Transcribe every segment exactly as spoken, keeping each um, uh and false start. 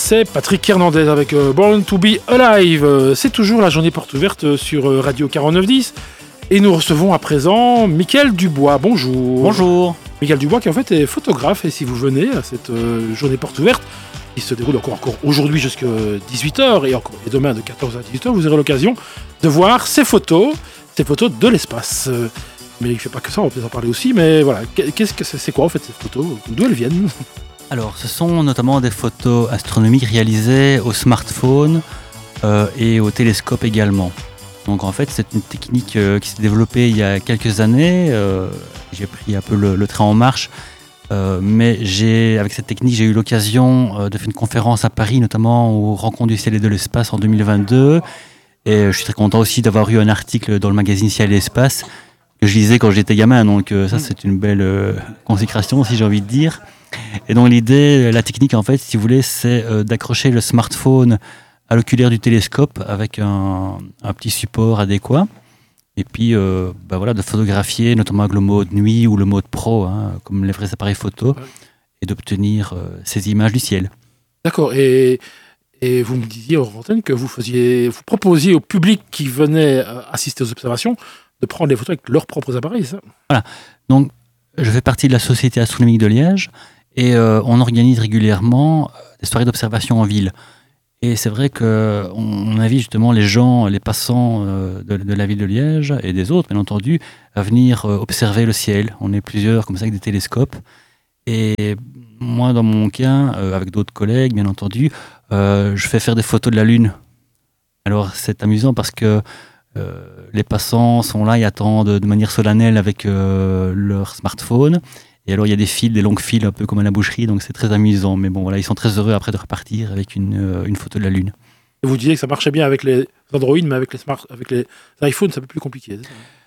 c'est Patrick Hernandez avec euh, Born to be Alive. Euh, c'est toujours la journée porte ouverte sur euh, Radio quarante-neuf dix. Et nous recevons à présent Mickaël Dubois. Bonjour. Bonjour. Mickaël Dubois qui en fait est photographe. Et si vous venez à cette euh, journée porte ouverte, qui se déroule encore, encore aujourd'hui jusqu'à dix-huit heures et, encore, et demain de quatorze à dix-huit heures, vous aurez l'occasion de voir ces photos, ces photos de l'espace. Euh, mais il ne fait pas que ça, on va peut-être en parler aussi. Mais voilà, qu'est-ce que c'est, c'est quoi en fait ces photos? D'où elles viennent? Alors, ce sont notamment des photos astronomiques réalisées au smartphone euh, et au télescope également. Donc en fait, c'est une technique euh, qui s'est développée il y a quelques années. Euh, j'ai pris un peu le, le train en marche. Euh, mais j'ai, avec cette technique, j'ai eu l'occasion euh, de faire une conférence à Paris, notamment aux Rencontres du ciel et de l'espace en deux mille vingt-deux. Et je suis très content aussi d'avoir eu un article dans le magazine Ciel et Espace que je lisais quand j'étais gamin. Donc euh, ça, c'est une belle euh, consécration, si j'ai envie de dire. Et donc l'idée, la technique en fait, si vous voulez, c'est euh, d'accrocher le smartphone à l'oculaire du télescope avec un, un petit support adéquat. Et puis, euh, bah voilà, de photographier, notamment avec le mode nuit ou le mode pro, hein, comme les vrais appareils photo, ouais. Et d'obtenir euh, ces images du ciel. D'accord. Et, et vous me disiez hors antenne que vous faisiez, vous proposiez au public qui venait assister aux observations de prendre les photos avec leurs propres appareils, ça? Voilà. Donc, je fais partie de la Société astronomique de Liège et euh, on organise régulièrement des soirées d'observation en ville. Et c'est vrai qu'on on invite justement les gens, les passants euh, de, de la ville de Liège et des autres, bien entendu, à venir euh, observer le ciel. On est plusieurs comme ça avec des télescopes. Et moi, dans mon cas, euh, avec d'autres collègues, bien entendu, euh, je fais faire des photos de la Lune. Alors c'est amusant parce que euh, les passants sont là, ils attendent de manière solennelle avec euh, leur smartphone. Et alors, il y a des files, des longues files, un peu comme à la boucherie, donc c'est très amusant. Mais bon, voilà, ils sont très heureux après de repartir avec une, euh, une photo de la Lune. Et vous disiez que ça marchait bien avec les Android, mais avec les, smart, avec les iPhones, c'est un peu plus compliqué.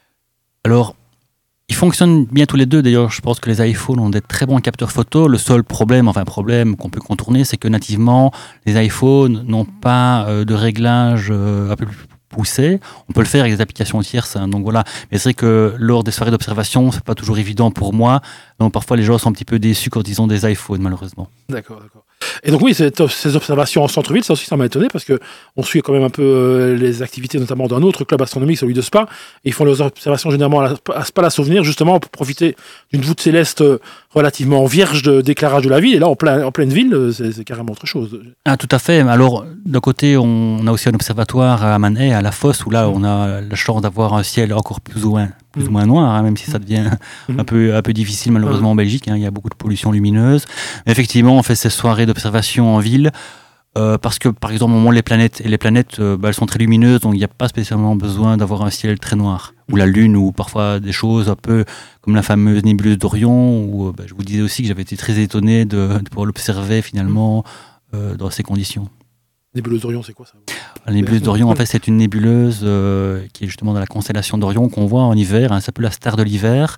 Alors, ils fonctionnent bien tous les deux. D'ailleurs, je pense que les iPhones ont des très bons capteurs photo. Le seul problème, enfin problème qu'on peut contourner, c'est que nativement, les iPhones n'ont pas euh, de réglage euh, un peu plus poussé. On peut le faire avec des applications tierces, hein, donc voilà. Mais c'est vrai que lors des soirées d'observation, c'est pas toujours évident pour moi. Donc parfois les gens sont un petit peu déçus quand ils ont des iPhones, malheureusement. D'accord, d'accord. Et donc oui, cette, ces observations en centre-ville, ça aussi, ça m'a étonné parce que on suit quand même un peu euh, les activités, notamment d'un autre club astronomique, celui de Spa. Et ils font leurs observations généralement à, la, à Spa la Souvenir, justement pour profiter d'une voûte céleste relativement vierge de, d'éclairage de la ville. Et là, en, plein, en pleine ville, c'est, c'est carrément autre chose. Ah, tout à fait. Alors, d'un côté, on a aussi un observatoire à Manet, à La Fosse, où là, on a la chance d'avoir un ciel encore plus ou moins, plus mmh. ou moins noir, hein, même si ça devient mmh. un, peu, un peu difficile, malheureusement, mmh. en Belgique. Hein, il y a beaucoup de pollution lumineuse. Mais effectivement, on fait ces soirées d'observation en ville. Euh, parce que, par exemple, au moment les planètes, et les planètes, euh, bah, elles sont très lumineuses, donc il n'y a pas spécialement besoin d'avoir un ciel très noir. Ou la Lune, ou parfois des choses un peu comme la fameuse nébuleuse d'Orion, où bah, je vous disais aussi que j'avais été très étonné de, de pouvoir l'observer finalement euh, dans ces conditions. Nébuleuse d'Orion, c'est quoi ça? La nébuleuse d'Orion, en fait, c'est une nébuleuse euh, qui est justement dans la constellation d'Orion qu'on voit en hiver. Hein, ça s'appelle la star de l'hiver.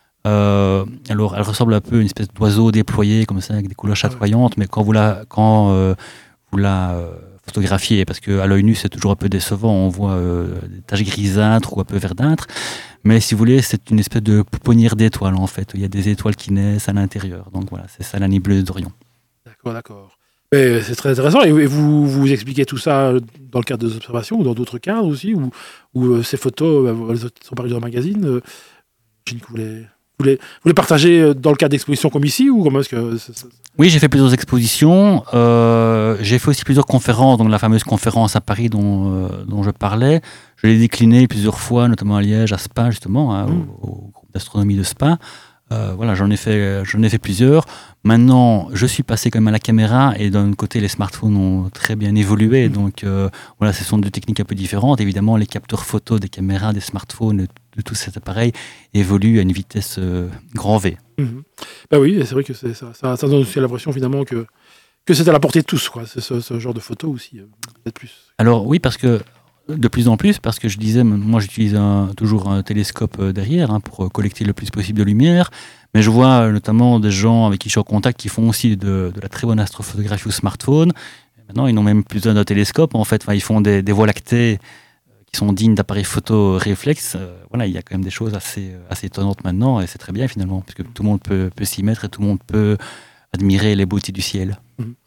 Euh, alors, elle ressemble un peu à une espèce d'oiseau déployé comme ça, avec des couleurs chatoyantes, mais quand vous la, quand euh, vous la euh, photographiez, parce qu'à l'œil nu, c'est toujours un peu décevant, on voit euh, des taches grisâtres ou un peu verdâtres, mais si vous voulez, c'est une espèce de pouponnière d'étoiles, en fait. Il y a des étoiles qui naissent à l'intérieur. Donc voilà, c'est ça la nébuleuse d'Orion. D'accord, d'accord. Mais c'est très intéressant. Et vous, vous expliquez tout ça dans le cadre des observations ou dans d'autres cadres aussi, où, où ces photos elles sont parues dans un magazine. J'imagine que vous les... Vous les, vous les partagez dans le cadre d'expositions comme ici ou comment est-ce que c'est, c'est... Oui, j'ai fait plusieurs expositions. Euh, j'ai fait aussi plusieurs conférences, donc la fameuse conférence à Paris dont, euh, dont je parlais. Je l'ai déclinée plusieurs fois, notamment à Liège, à Spa justement, hein, mmh. au, au groupe d'astronomie de Spa. Euh, voilà, j'en ai fait, j'en ai fait plusieurs. Maintenant, je suis passé quand même à la caméra et d'un côté, les smartphones ont très bien évolué. Mmh. Donc euh, voilà, ce sont deux techniques un peu différentes. Évidemment, les capteurs photo des caméras, des smartphones, de tous ces appareils évoluent à une vitesse euh, grand V. Mmh. Ben oui, c'est vrai que c'est, ça, ça, ça donne aussi l'impression finalement que, que c'est à la portée de tous, quoi. C'est ce, ce genre de photos aussi, euh, peut-être plus. Alors oui, parce que de plus en plus, parce que je disais, moi j'utilise un, toujours un télescope derrière hein, pour collecter le plus possible de lumière, mais je vois notamment des gens avec qui je suis en contact qui font aussi de, de la très bonne astrophotographie au smartphone. Et maintenant, ils n'ont même plus besoin d'un télescope, en fait, enfin, ils font des, des voies lactées qui sont dignes d'appareils photo réflexes. Euh, voilà, il y a quand même des choses assez, assez étonnantes maintenant, et c'est très bien finalement, parce que tout le monde peut, peut s'y mettre et tout le monde peut admirer les beautés du ciel. Mmh.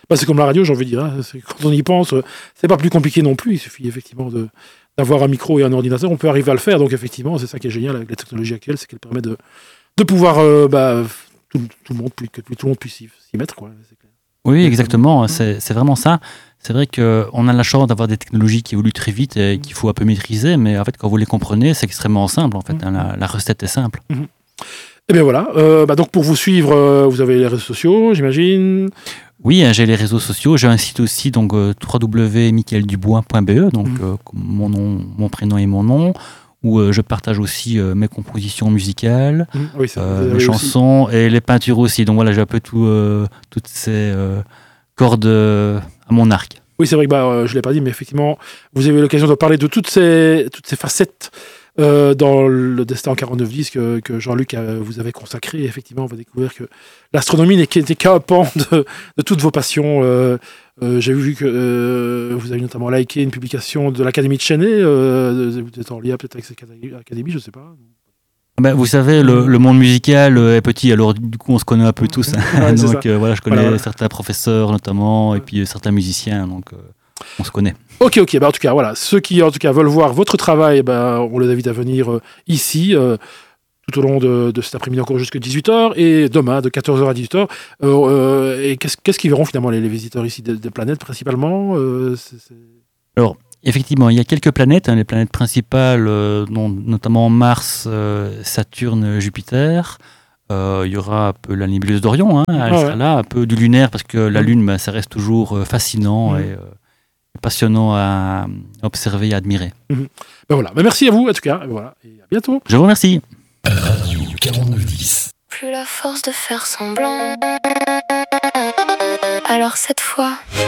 Bah, c'est comme la radio, j'ai envie de dire. Hein. C'est, quand on y pense, euh, c'est pas plus compliqué non plus. Il suffit effectivement de, d'avoir un micro et un ordinateur. On peut arriver à le faire. Donc effectivement, c'est ça qui est génial avec la technologie actuelle, c'est qu'elle permet de, de pouvoir euh, bah, tout, tout le monde, que tout le monde puisse s'y, s'y mettre. Quoi. C'est clair. Oui, exactement. C'est, c'est vraiment ça. C'est vrai qu'on a la chance d'avoir des technologies qui évoluent très vite et qu'il faut un peu maîtriser. Mais en fait, quand vous les comprenez, c'est extrêmement simple. En fait, hein. la, la recette est simple. Mm-hmm. Et bien voilà. Euh, bah donc pour vous suivre, euh, vous avez les réseaux sociaux, j'imagine. Oui, j'ai les réseaux sociaux. J'ai un site aussi, donc euh, w w w point michael dubois point b e, donc mm. euh, mon nom, mon prénom et mon nom, où euh, je partage aussi euh, mes compositions musicales, mm. oui, ça, euh, mes chansons aussi. Et les peintures aussi. Donc voilà, j'ai un peu tout, euh, toutes ces euh, cordes euh, à mon arc. Oui, c'est vrai que bah, euh, je ne l'ai pas dit, mais effectivement, vous avez eu l'occasion de parler de toutes ces, toutes ces facettes Euh, dans le Destin en quarante-neuf dix que, que Jean-Luc a, vous avez consacré. Et effectivement, on va découvrir que l'astronomie n'était qu'un pan de, de toutes vos passions. Euh, euh, j'ai vu que euh, vous avez notamment liké une publication de l'Académie de Chennai. Euh, vous êtes en lien peut-être avec cette académie, je ne sais pas. Ben, vous savez, le, le monde musical est petit, alors du coup on se connaît un peu tous. Hein. Ouais, donc euh, voilà, je connais voilà, voilà. certains professeurs notamment, ouais. et puis euh, certains musiciens, donc euh, on se connaît. Ok, ok. Bah, en tout cas, voilà. Ceux qui en tout cas veulent voir votre travail, bah, on les invite à venir euh, ici euh, tout au long de, de cet après-midi encore jusqu'à dix-huit heures et demain de quatorze heures à dix-huit heures. Euh, euh, et qu'est-ce, qu'est-ce qu'ils verront finalement les, les visiteurs ici des, des planètes principalement euh, c'est, c'est... Alors, effectivement, il y a quelques planètes, hein, les planètes principales, euh, dont, notamment Mars, euh, Saturne, Jupiter. Euh, il y aura un peu la nébuleuse d'Orion, hein, elle ah, sera ouais. là, un peu du lunaire, parce que la Lune, bah, ça reste toujours euh, fascinant mmh. et euh, passionnant à observer et à admirer. Mmh. Ben voilà. Ben merci à vous, en tout cas. Et voilà. Et à bientôt. Je vous remercie. Radio quarante-neuf dix. Plus la force de faire semblant. Alors cette fois...